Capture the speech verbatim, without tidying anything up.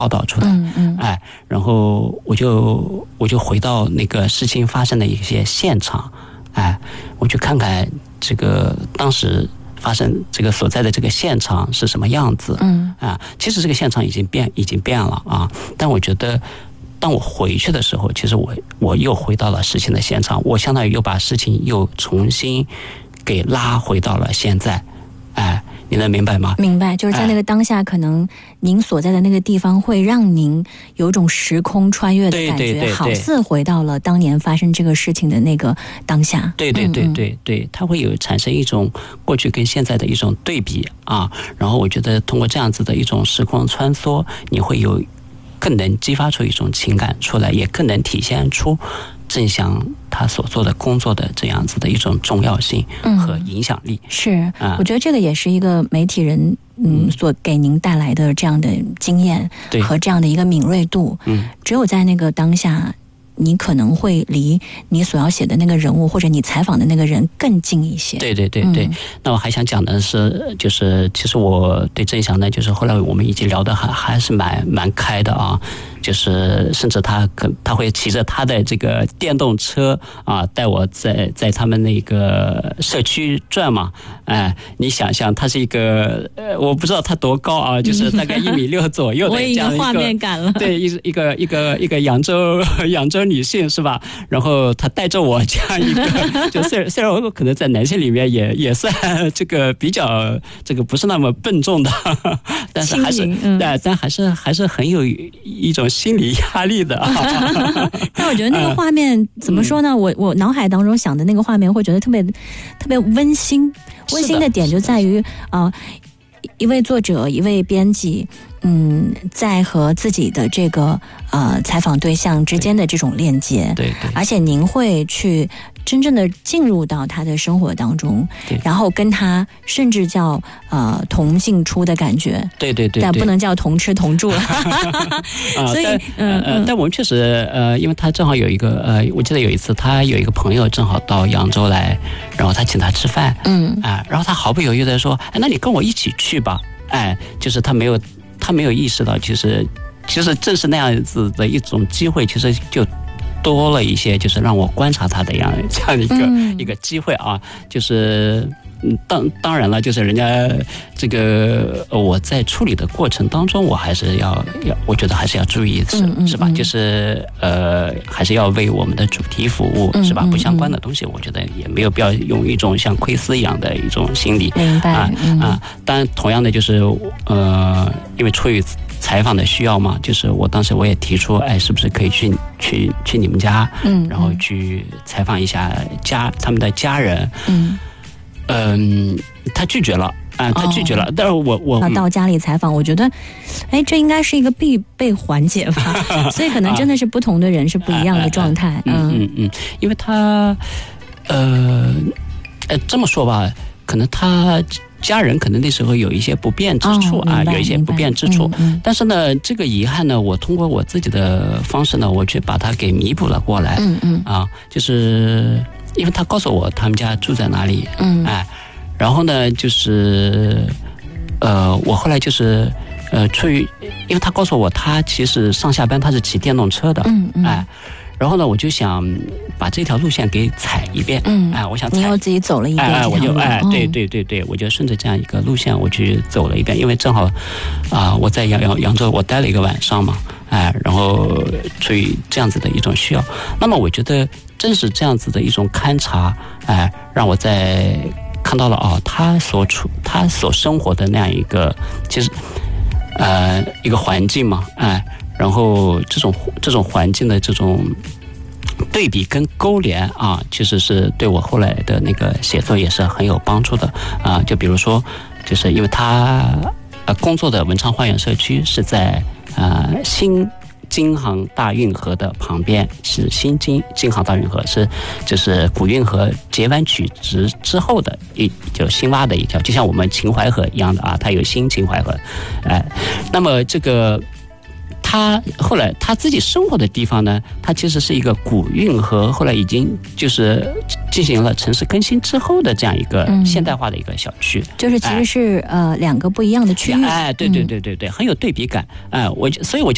报道出来，嗯嗯，哎，然后我就我就回到那个事情发生的一些现场，哎，我去看看这个当时发生这个所在的这个现场是什么样子，嗯啊，其实这个现场已经变已经变了啊，但我觉得当我回去的时候，其实我我又回到了事情的现场，我相当于又把事情又重新给拉回到了现在，哎。你能明白吗？ 明白，就是在那个当下，可能您所在的那个地方会让您有一种时空穿越的感觉， 对对对对， 好似回到了当年发生这个事情的那个当下。 对对对对对，它会有产生一种过去跟现在的一种对比啊。然后我觉得通过这样子的一种时空穿梭，你会有更能激发出一种情感出来，也更能体现出郑翔他所做的工作的这样子的一种重要性和影响力。 嗯、是、嗯，我觉得这个也是一个媒体人嗯所给您带来的这样的经验和这样的一个敏锐度。嗯，只有在那个当下，你可能会离你所要写的那个人物或者你采访的那个人更近一些。 对对对对。嗯、那我还想讲的是，就是其实我对郑翔呢，就是后来我们已经聊得还还是蛮蛮开的啊。就是甚至他跟他会骑着他的这个电动车啊，带我在在他们那个社区转嘛，哎，你想象他是一个呃，我不知道他多高啊，就是大概一米六左右的这样一个画面感了， 对，一一个一个一个扬州扬州女性是吧？然后他带着我这样一个，就虽然虽然我可能在男性里面也也算这个比较这个不是那么笨重的，但是还是嗯、但但还是还是很有一种心理压力的。 但我觉得那个画面、嗯、怎么说呢？我我脑海当中想的那个画面，会觉得特别特别温馨。温馨的点就在于啊、呃，一位作者，一位编辑，嗯，在和自己的这个呃采访对象之间的这种链接， 对对， 而且您会去真正的进入到他的生活当中，然后跟他甚至叫呃同进出的感觉， 对对 对, 对， 但不能叫同吃同住了。所以， 嗯呃、嗯，但我们确实呃，因为他正好有一个呃，我记得有一次他有一个朋友正好到扬州来，然后他请他吃饭，嗯啊、呃，然后他毫不犹豫的说，哎，那你跟我一起去吧，哎，就是他没有他没有意识到，其实其实正是那样子的一种机会，其实就多了一些，就是让我观察他的样这样一个、嗯、一个机会啊，就是当当然了，就是人家这个我在处理的过程当中，我还是要要，我觉得还是要注意是、嗯嗯、是吧？就是呃，还是要为我们的主题服务、嗯、是吧？不相关的东西，我觉得也没有必要用一种像窥私一样的一种心理， 明白啊、 嗯、啊。当然，同样的就是呃，因为出于采访的需要嘛，就是我当时我也提出，哎，是不是可以去去去你们家，嗯，然后去采访一下家他们的家人，嗯。嗯，他拒绝了啊，他拒绝了。哦、但是我我到家里采访，我觉得，哎，这应该是一个必备环节吧。所以可能真的是不同的人是不一样的状态。啊、 嗯嗯嗯，因为他，呃，呃，这么说吧，可能他家人可能那时候有一些不便之处、哦、啊，有一些不便之处。嗯嗯、但是呢，这个遗憾呢，我通过我自己的方式呢，我去把它给弥补了过来。嗯嗯，啊，就是。因为他告诉我他们家住在哪里，嗯，哎，然后呢，就是呃，我后来就是呃，出于因为他告诉我他其实上下班他是骑电动车的，嗯嗯，哎，然后呢，我就想把这条路线给踩一遍，嗯，哎，我想踩， 你又自己走了一遍， 哎，我就哎，对对对对，我就顺着这样一个路线我去走了一遍，因为正好啊、呃，我在扬扬扬州我待了一个晚上嘛，哎，然后出于这样子的一种需要，那么我觉得。正是这样子的一种勘察，哎，让我在看到了哦，他所处、他所生活的那样一个，其实，呃，一个环境嘛，哎，然后这种这种环境的这种对比跟勾连啊，其实是对我后来的那个写作也是很有帮助的啊。就比如说，就是因为他呃工作的文昌花园社区是在呃新。京杭大运河的旁边是新京京杭大运河，是就是古运河截弯曲直之后的一就新挖的一条，就像我们秦淮河一样的啊，它有新秦淮河，哎，那么这个他后来他自己生活的地方呢，它其实是一个古运河，后来已经就是进行了城市更新之后的这样一个现代化的一个小区， 嗯、就是其实是、哎、呃两个不一样的区域， 哎，对对对对对，很有对比感，哎，我所以我就。